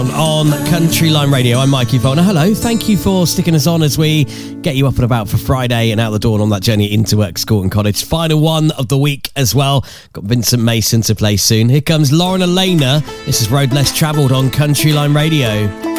On Country Line Radio, I'm Mikey Volner. Hello, thank you for sticking us on as we get you up and about for Friday and out the door on that journey into work, school and college. Final one of the week as well. Got Vincent Mason to play soon. Here comes Lauren Elena. This is Road Less Travelled on Country Line Radio.